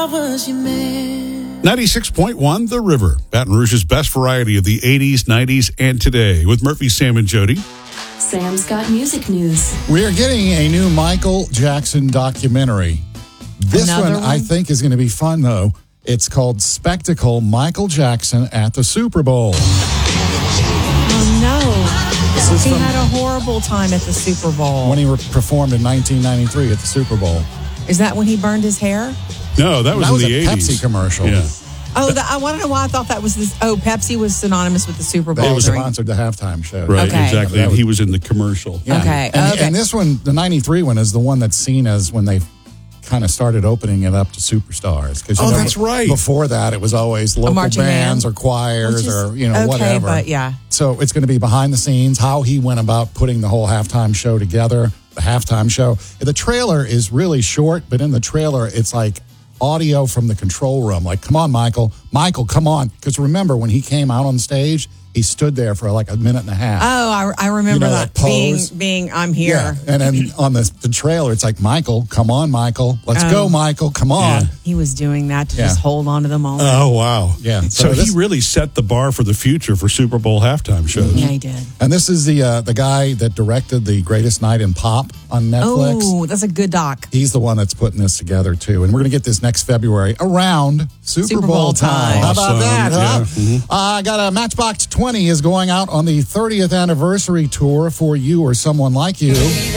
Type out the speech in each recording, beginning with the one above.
96.1 The River, Baton Rouge's best variety of the 80s, 90s, and today with Murphy, Sam, and Jody. Sam's got music news. We are getting a new Michael Jackson documentary. This one I think is going to be fun, though. It's called Spectacle: Michael Jackson at the Super Bowl. Oh, no. He had a horrible time at the Super Bowl. When he performed in 1993 at the Super Bowl. Is that when he burned his hair? No, that was in the 80s. That was a Pepsi commercial. Yeah. Oh, I want to know why I thought that was this. Oh, Pepsi was synonymous with the Super Bowl. It was sponsored the halftime show. Right, Okay. exactly. And he was in the commercial. Yeah. Okay. And this one, the 93 one, is the one that's seen as when they kind of started opening it up to superstars. That's right. Before that, it was always local bands or choirs or, whatever. But yeah. So it's going to be behind the scenes, how he went about putting the whole halftime show together, the halftime show. The trailer is really short, but in the trailer, it's like audio from the control room. Like, come on, Michael. Michael, come on. Because remember, when he came out on stage, he stood there for like a minute and a half. Oh, I remember that pose. being I'm here. Yeah. And then on the trailer, it's like, Michael, come on, Michael. Let's go, Michael. Come on. Yeah. He was doing that to just hold on to them all. Oh, wow. Yeah. So he really set the bar for the future for Super Bowl halftime shows. Yeah, he did. And this is the guy that directed The Greatest Night in Pop on Netflix. Oh, that's a good doc. He's the one that's putting this together, too. And we're going to get this next February around Super Bowl time. How about that, huh? Yeah. Mm-hmm. I got a Matchbox 20 is going out on the 30th anniversary tour for you or someone like you.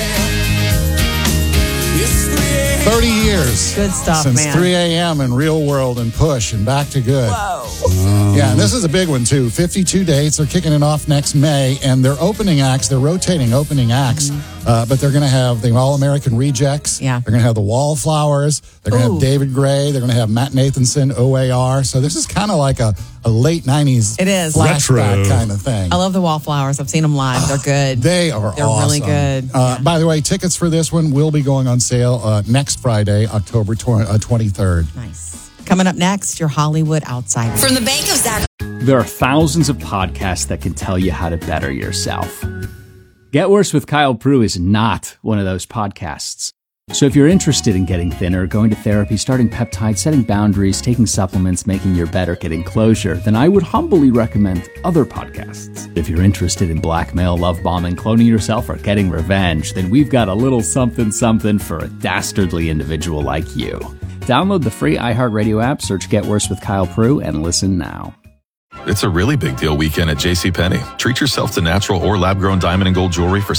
30 years. Good stuff, since man. 3 a.m. in Real World and Push and Back to Good. Whoa. Yeah, and this is a big one, too. 52 dates. They're kicking it off next May, and they're opening acts. They're rotating opening acts, but they're going to have the All-American Rejects. Yeah. They're going to have the Wallflowers. They're going to have David Gray. They're going to have Matt Nathanson, OAR. So this is kind of like a late 90s It is. flashback Retro. kind of thing. I love the Wallflowers. I've seen them live. They're good. They are They're awesome. really good. By the way, tickets for this one will be going on sale next Friday, October 23rd. Nice. Coming up next, your Hollywood Outsider. From the Bank of Zach. There are thousands of podcasts that can tell you how to better yourself. Get Worse with Kyle Prue is not one of those podcasts. So if you're interested in getting thinner, going to therapy, starting peptides, setting boundaries, taking supplements, making your bed, or getting closure, then I would humbly recommend other podcasts. If you're interested in blackmail, love bombing, cloning yourself, or getting revenge, then we've got a little something something for a dastardly individual like you. Download the free iHeartRadio app, search Get Worse with Kyle Prue, and listen now. It's a really big deal weekend at JCPenney. Treat yourself to natural or lab-grown diamond and gold jewelry for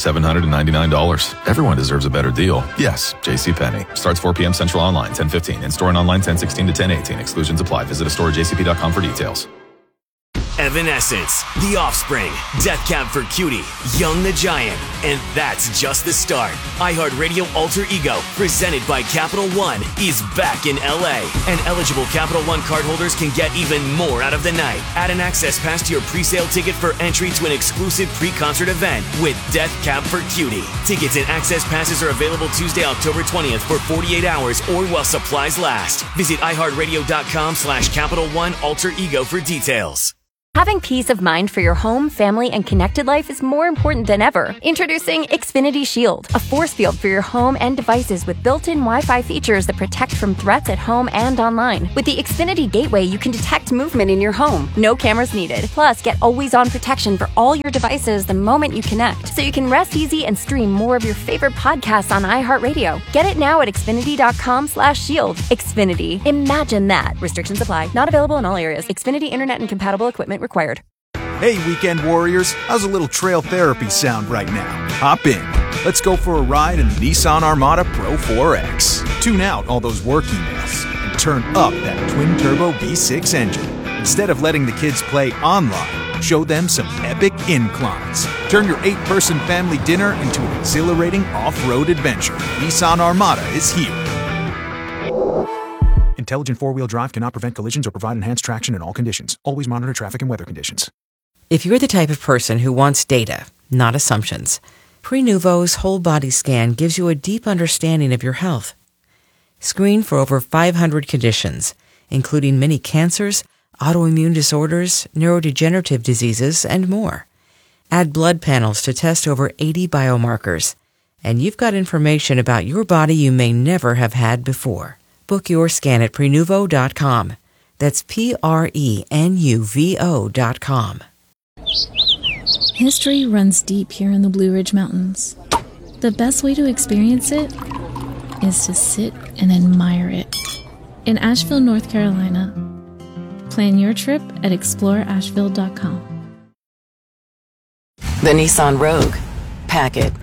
$799. Everyone deserves a better deal. Yes, JCPenney. Starts 4 p.m. Central online, 10:15. In-store and online, 10:16 to 10:18. Exclusions apply. Visit a store at jcp.com for details. Evanescence, The Offspring, Death Cab for Cutie, Young the Giant, and that's just the start. iHeartRadio Alter Ego, presented by Capital One, is back in LA, and eligible Capital One cardholders can get even more out of the night. Add an access pass to your pre-sale ticket for entry to an exclusive pre-concert event with Death Cab for Cutie. Tickets and access passes are available Tuesday, October 20th for 48 hours or while supplies last. Visit iHeartRadio.com/Capital One Alter Ego for details. Having peace of mind for your home, family, and connected life is more important than ever. Introducing Xfinity Shield, a force field for your home and devices with built-in Wi-Fi features that protect from threats at home and online. With the Xfinity Gateway, you can detect movement in your home. No cameras needed. Plus, get always-on protection for all your devices the moment you connect, so you can rest easy and stream more of your favorite podcasts on iHeartRadio. Get it now at Xfinity.com/shield. Xfinity. Imagine that. Restrictions apply. Not available in all areas. Xfinity Internet and compatible equipment required. Hey, weekend warriors, how's a little trail therapy sound right now? Hop in. Let's go for a ride in the Nissan Armada Pro 4X. Tune out all those work emails and turn up that twin-turbo V6 engine. Instead of letting the kids play online, show them some epic inclines. Turn your 8-person family dinner into an exhilarating off-road adventure. Nissan Armada is here. Intelligent four-wheel drive cannot prevent collisions or provide enhanced traction in all conditions. Always monitor traffic and weather conditions. If you're the type of person who wants data, not assumptions, Prenuvo's whole body scan gives you a deep understanding of your health. Screen for over 500 conditions, including many cancers, autoimmune disorders, neurodegenerative diseases, and more. Add blood panels to test over 80 biomarkers, and you've got information about your body you may never have had before. Book your scan at Prenuvo.com. That's Prenuvo.com. History runs deep here in the Blue Ridge Mountains. The best way to experience it is to sit and admire it. In Asheville, North Carolina. Plan your trip at exploreasheville.com. The Nissan Rogue. Pack it.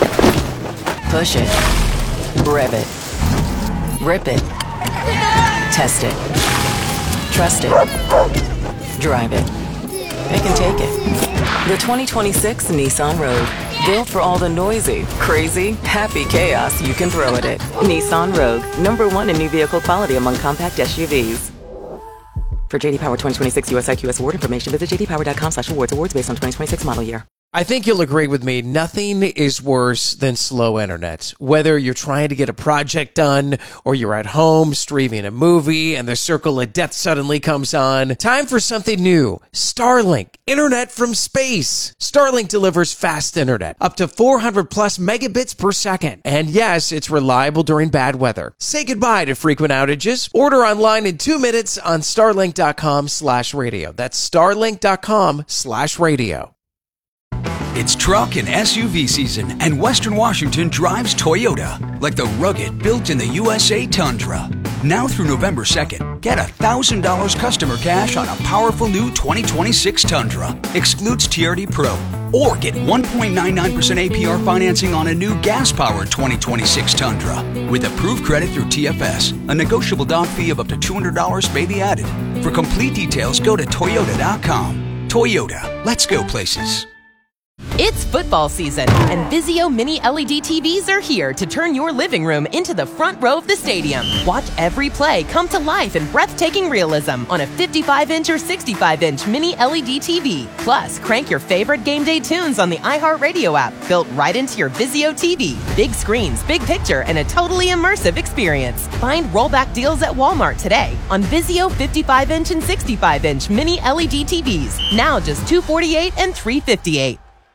Push it. Rev it. Rip it. Test it. Trust it. Drive it. It can take it. The 2026 Nissan Rogue. Built for all the noisy, crazy, happy chaos you can throw at it. Nissan Rogue. #1 in new vehicle quality among compact SUVs. For JD Power 2026 US IQS award information, visit jdpower.com/awards. Awards based on 2026 model year. I think you'll agree with me. Nothing is worse than slow internet. Whether you're trying to get a project done or you're at home streaming a movie and the circle of death suddenly comes on. Time for something new. Starlink. Internet from space. Starlink delivers fast internet. Up to 400 plus megabits per second. And yes, it's reliable during bad weather. Say goodbye to frequent outages. Order online in 2 minutes on starlink.com/radio. That's starlink.com/radio. It's truck and SUV season, and Western Washington drives Toyota, like the rugged, built in the USA Tundra. Now through November 2nd, get $1,000 customer cash on a powerful new 2026 Tundra. Excludes TRD Pro. Or get 1.99% APR financing on a new gas-powered 2026 Tundra. With approved credit through TFS. A negotiable down fee of up to $200 may be added. For complete details, go to Toyota.com. Toyota. Let's go places. It's football season, and Vizio Mini LED TVs are here to turn your living room into the front row of the stadium. Watch every play come to life in breathtaking realism on a 55-inch or 65-inch Mini LED TV. Plus, crank your favorite game day tunes on the iHeartRadio app, built right into your Vizio TV. Big screens, big picture, and a totally immersive experience. Find rollback deals at Walmart today on Vizio 55-inch and 65-inch Mini LED TVs. Now just $248 and $358.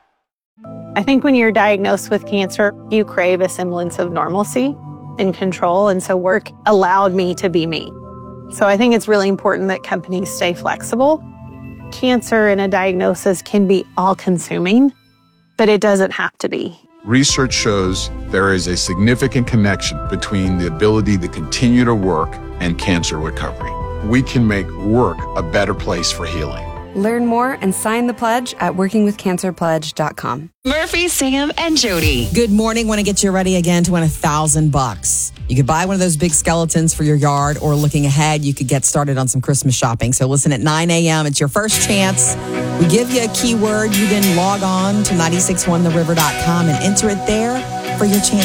I think when you're diagnosed with cancer, you crave a semblance of normalcy and control. And so work allowed me to be me. So I think it's really important that companies stay flexible. Cancer and a diagnosis can be all-consuming, but it doesn't have to be. Research shows there is a significant connection between the ability to continue to work and cancer recovery. We can make work a better place for healing. Learn more and sign the pledge at workingwithcancerpledge.com. Murphy, Sam, and Jody. Good morning. Want to get you ready again to win $1,000. You could buy one of those big skeletons for your yard, or looking ahead, you could get started on some Christmas shopping. So listen at 9 a.m. It's your first chance. We give you a keyword. You then log on to 961theriver.com and enter it there for your chance